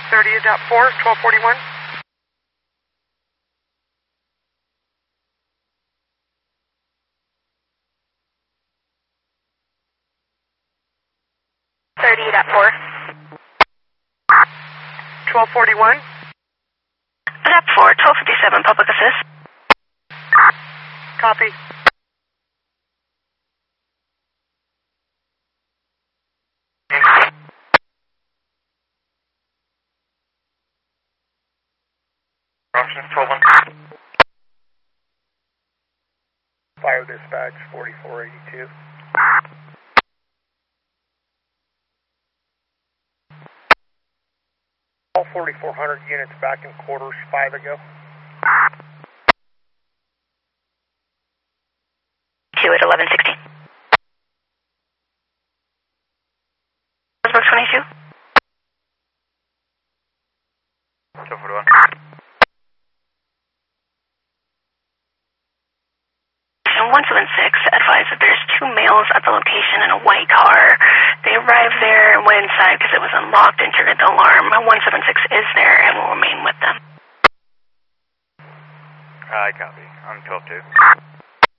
30.4, 1241. .4. 1241. Step 4, 1257, public assist. Copy. Option 12-1. Fire dispatch 4482. All 4,400 units back in quarters 5 ago. 2 at 1160. Book 22. 1241. And 176 advised that there's 2 males at the location in a white car. They arrived there and went inside because it was unlocked and triggered the alarm. 176 is there and will remain with them. I copy. I'm 12-2.